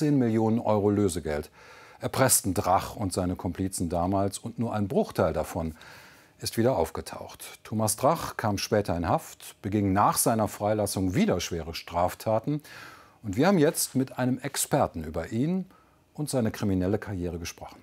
18 Millionen Euro Lösegeld erpressten Drach und seine Komplizen damals, und nur ein Bruchteil davon ist wieder aufgetaucht. Thomas Drach kam später in Haft, beging nach seiner Freilassung wieder schwere Straftaten. Und wir haben jetzt mit einem Experten über ihn und seine kriminelle Karriere gesprochen.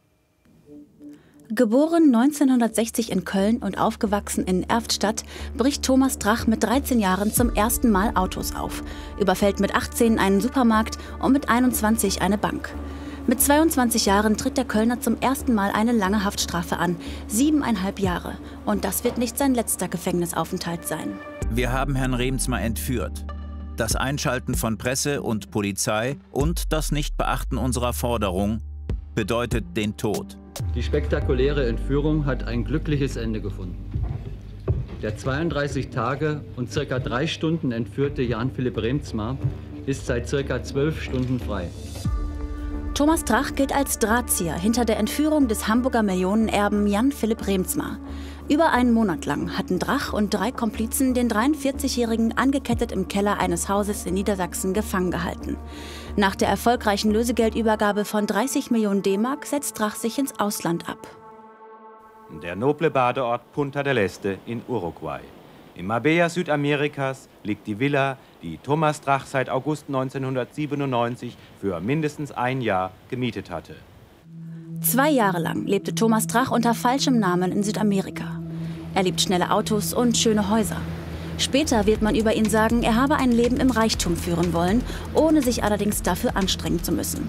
Geboren 1960 in Köln und aufgewachsen in Erftstadt, bricht Thomas Drach mit 13 Jahren zum ersten Mal Autos auf, überfällt mit 18 einen Supermarkt und mit 21 eine Bank. Mit 22 Jahren tritt der Kölner zum ersten Mal eine lange Haftstrafe an, 7,5 Jahre. Und das wird nicht sein letzter Gefängnisaufenthalt sein. Wir haben Herrn Remsmar entführt. Das Einschalten von Presse und Polizei und das Nichtbeachten unserer Forderung bedeutet den Tod. Die spektakuläre Entführung hat ein glückliches Ende gefunden. Der 32 Tage und ca. 3 Stunden entführte Jan-Philipp Remsmar ist seit ca. 12 Stunden frei. Thomas Drach gilt als Drahtzieher hinter der Entführung des Hamburger Millionenerben Jan-Philipp Remsmar. Über einen Monat lang hatten Drach und 3 Komplizen den 43-Jährigen angekettet im Keller eines Hauses in Niedersachsen gefangen gehalten. Nach der erfolgreichen Lösegeldübergabe von 30 Millionen D-Mark setzt Drach sich ins Ausland ab. Der noble Badeort Punta del Este in Uruguay. Im Marbella Südamerikas liegt die Villa, die Thomas Drach seit August 1997 für mindestens ein Jahr gemietet hatte. 2 Jahre lang lebte Thomas Drach unter falschem Namen in Südamerika. Er liebt schnelle Autos und schöne Häuser. Später wird man über ihn sagen, er habe ein Leben im Reichtum führen wollen, ohne sich allerdings dafür anstrengen zu müssen.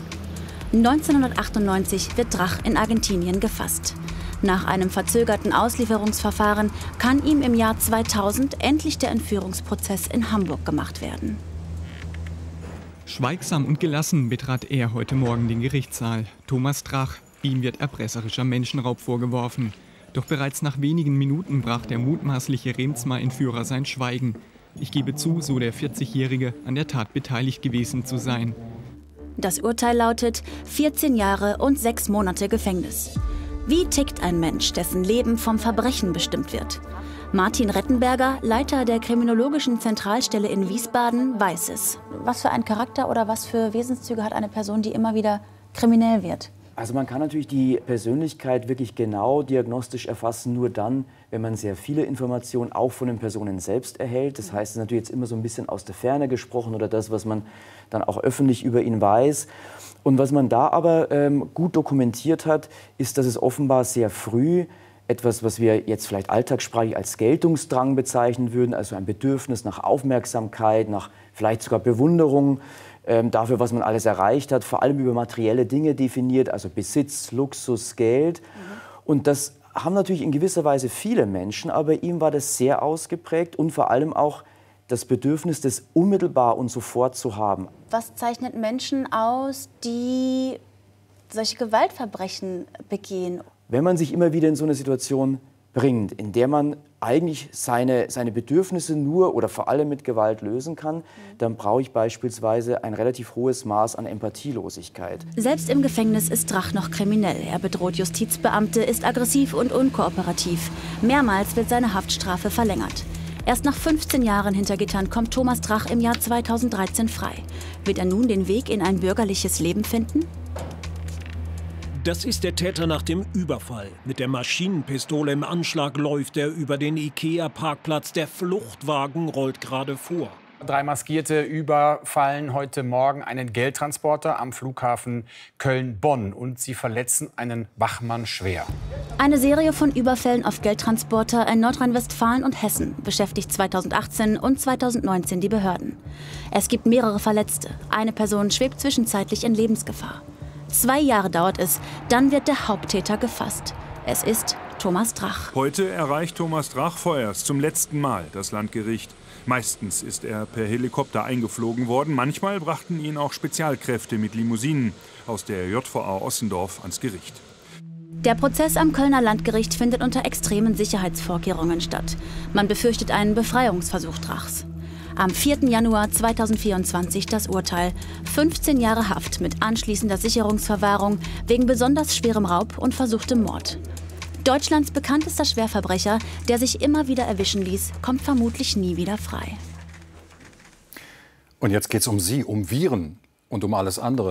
1998 wird Drach in Argentinien gefasst. Nach einem verzögerten Auslieferungsverfahren kann ihm im Jahr 2000 endlich der Entführungsprozess in Hamburg gemacht werden. Schweigsam und gelassen betrat er heute Morgen den Gerichtssaal. Thomas Drach, ihm wird erpresserischer Menschenraub vorgeworfen. Doch bereits nach wenigen Minuten brach der mutmaßliche Remsmar-Entführer sein Schweigen. Ich gebe zu, so der 40-Jährige, an der Tat beteiligt gewesen zu sein. Das Urteil lautet 14 Jahre und 6 Monate Gefängnis. Wie tickt ein Mensch, dessen Leben vom Verbrechen bestimmt wird? Martin Rettenberger, Leiter der Kriminologischen Zentralstelle in Wiesbaden, weiß es. Was für einen Charakter oder was für Wesenszüge hat eine Person, die immer wieder kriminell wird? Also man kann natürlich die Persönlichkeit wirklich genau diagnostisch erfassen, nur dann, wenn man sehr viele Informationen auch von den Personen selbst erhält. Das heißt, es ist natürlich jetzt immer so ein bisschen aus der Ferne gesprochen oder das, was man dann auch öffentlich über ihn weiß. Und was man da aber gut dokumentiert hat, ist, dass es offenbar sehr früh etwas, was wir jetzt vielleicht alltagssprachlich als Geltungsdrang bezeichnen würden, also ein Bedürfnis nach Aufmerksamkeit, nach vielleicht sogar Bewunderung, dafür, was man alles erreicht hat, vor allem über materielle Dinge definiert, also Besitz, Luxus, Geld. Und das haben natürlich in gewisser Weise viele Menschen, aber bei ihm war das sehr ausgeprägt und vor allem auch das Bedürfnis, das unmittelbar und sofort zu haben. Was zeichnet Menschen aus, die solche Gewaltverbrechen begehen? Wenn man sich immer wieder in so eine Situation bringt, in der man eigentlich seine Bedürfnisse nur oder vor allem mit Gewalt lösen kann, dann brauche ich beispielsweise ein relativ hohes Maß an Empathielosigkeit. Selbst im Gefängnis ist Drach noch kriminell. Er bedroht Justizbeamte, ist aggressiv und unkooperativ. Mehrmals wird seine Haftstrafe verlängert. Erst nach 15 Jahren hinter Gittern kommt Thomas Drach im Jahr 2013 frei. Wird er nun den Weg in ein bürgerliches Leben finden? Das ist der Täter nach dem Überfall. Mit der Maschinenpistole im Anschlag läuft er über den IKEA-Parkplatz. Der Fluchtwagen rollt gerade vor. 3 Maskierte überfallen heute Morgen einen Geldtransporter am Flughafen Köln-Bonn. Und sie verletzen einen Wachmann schwer. Eine Serie von Überfällen auf Geldtransporter in Nordrhein-Westfalen und Hessen beschäftigt 2018 und 2019 die Behörden. Es gibt mehrere Verletzte. Eine Person schwebt zwischenzeitlich in Lebensgefahr. 2 Jahre dauert es, dann wird der Haupttäter gefasst. Es ist Thomas Drach. Heute erreicht Thomas Drach vorerst zum letzten Mal das Landgericht. Meistens ist er per Helikopter eingeflogen worden. Manchmal brachten ihn auch Spezialkräfte mit Limousinen aus der JVA Ossendorf ans Gericht. Der Prozess am Kölner Landgericht findet unter extremen Sicherheitsvorkehrungen statt. Man befürchtet einen Befreiungsversuch Drachs. Am 4. Januar 2024 das Urteil. 15 Jahre Haft mit anschließender Sicherungsverwahrung wegen besonders schwerem Raub und versuchtem Mord. Deutschlands bekanntester Schwerverbrecher, der sich immer wieder erwischen ließ, kommt vermutlich nie wieder frei. Und jetzt geht es um Sie, um Viren und um alles andere.